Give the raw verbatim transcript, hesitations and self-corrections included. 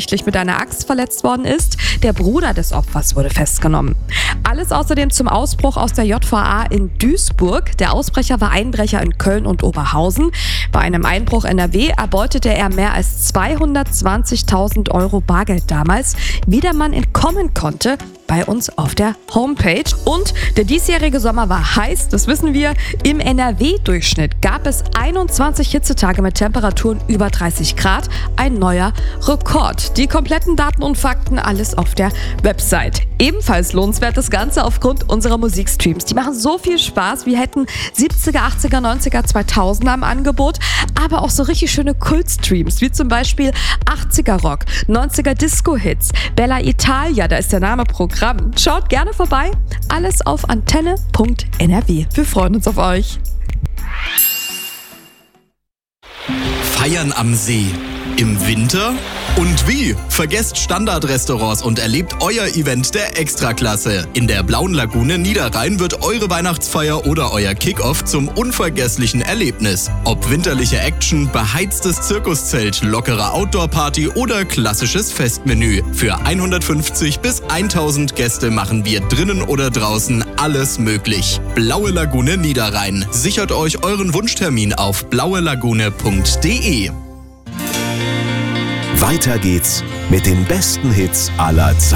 mutmaßlich mit einer Axt verletzt worden ist. Der Bruder des Opfers wurde festgenommen. Alles außerdem zum Ausbruch aus der J V A in Duisburg. Der Ausbrecher war Einbrecher in Köln und Oberhausen. Bei einem Einbruch in N R W erbeutete er mehr als zweihundertzwanzigtausend Euro Bargeld damals. Wie der Mann entkommen konnte, bei uns auf der Homepage. Und der diesjährige Sommer war heiß, das wissen wir. Im N R W-Durchschnitt gab es einundzwanzig Hitzetage mit Temperaturen über dreißig Grad. Ein neuer Rekord. Die kompletten Daten und Fakten, alles auf der Website. Ebenfalls lohnenswert das Ganze aufgrund unserer Musikstreams. Die machen so viel Spaß. Wir hätten siebziger, achtziger, neunziger, zweitausender im Angebot, aber auch so richtig schöne Kultstreams, wie zum Beispiel achtziger Rock, neunziger Disco-Hits, Bella Italia, da ist der Name Programm. Schaut gerne vorbei. Alles auf antenne punkt n r w. Wir freuen uns auf euch. Feiern am See. Im Winter? Und wie? Vergesst Standardrestaurants und erlebt euer Event der Extraklasse. In der Blauen Lagune Niederrhein wird eure Weihnachtsfeier oder euer Kickoff zum unvergesslichen Erlebnis. Ob winterliche Action, beheiztes Zirkuszelt, lockere Outdoor-Party oder klassisches Festmenü. Für hundertfünfzig bis tausend Gäste machen wir drinnen oder draußen alles möglich. Blaue Lagune Niederrhein. Sichert euch euren Wunschtermin auf blaue lagune punkt d e. Weiter geht's mit den besten Hits aller Zeiten.